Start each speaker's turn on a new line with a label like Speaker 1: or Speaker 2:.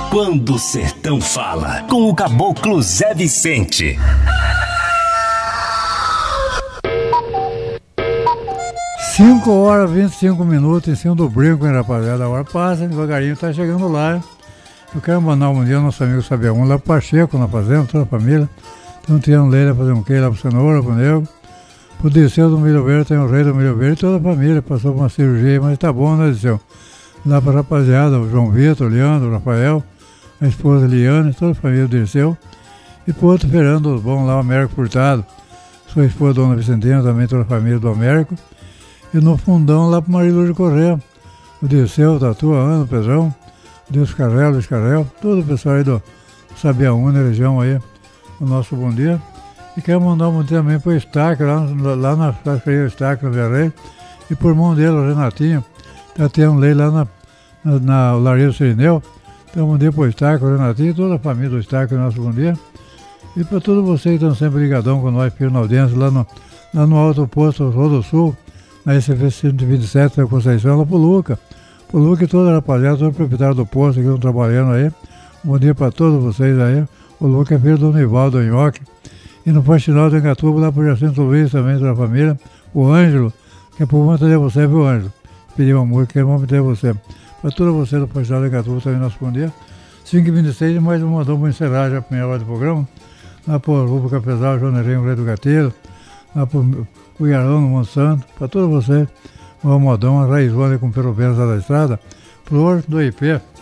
Speaker 1: Quando o Sertão Fala, com o Caboclo Zé Vicente.
Speaker 2: Cinco horas, 25 minutos em cima do brinco, hein, rapaziada? A hora passa, devagarinho, tá chegando lá. Eu quero mandar um dia ao nosso amigo Sabião, lá pro Pacheco, na fazenda, toda a família. Estão tirando leite pra fazer um queijo lá pro Cenoura, pro Nego. Pro Dirceu do Milho Verde, tem o rei do Milho Verde, toda a família passou por uma cirurgia, mas tá bom, né, Dirceu? Lá pra rapaziada, o João Vitor, o Leandro, o Rafael, a esposa Liane, toda a família do Dirceu. E pro outro Fernando Bom lá, o Américo Furtado, sua esposa Dona Vicentina, também toda a família do Américo. E no fundão lá pro Marilu de Correia, o Dirceu, o Tatu, a Ana, o Pedrão, o Deus Carrel, Luiz Carrel, todo o pessoal aí do Sabiaúna, região aí, o nosso bom dia. E quero mandar um bom dia também pro Estaque, lá na Churrascaria Estaque, no Viarei, e por mão dele, o Renatinho, tá tendo lei lá na Lareira Sirineu. Então, bom dia pro Estaque, o Renatinho, toda a família do Estaque, o nosso bom dia. E para todos vocês que estão sempre ligadão com nós, firme na audiência, lá no Alto Posto Rodo Sul, na SFC 127 da Conceição, lá pro Luca. Pro Luca e toda a rapaziada, todo o proprietário do posto que estão trabalhando aí. Bom dia para todos vocês aí. O Luca é filho do Nivaldo Nhoque. E no Faxinal do Engatuba, lá pro Jacinto Luiz também, toda a família. O Ângelo, que é por conta de você, viu, Ângelo? Pediu uma música, que é bom ter você. Para todos vocês do Faxinal do Engatuba também, nosso bom dia. 5h26, e mais um mandou para encerrar já a primeira hora do programa. Lá pro Rubro Capesal, João Nerinho, Rei do Gateiro. Lá pro Iarão, no Monsanto. Para todos vocês, o Almodão, a Raizona com Peruvenas da estrada. Pro Horto do IP.